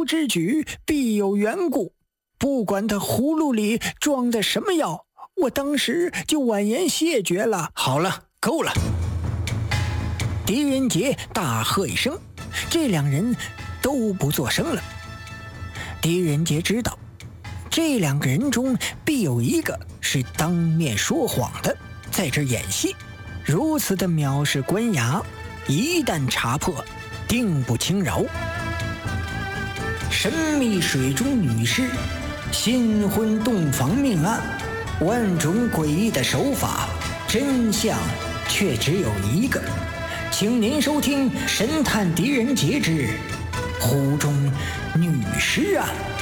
之举，必有缘故。不管他葫芦里装的什么药，我当时就婉言谢绝了。 好了，够了！ 狄仁杰大喝一声，这两人都不作声了。狄仁杰知道，这两个人中必有一个是当面说谎的，在这演戏。如此的藐视官衙，一旦查破，定不轻饶。神秘水中女尸，新婚洞房命案，万种诡异的手法，真相却只有一个。请您收听《神探狄仁杰之湖中女尸案》。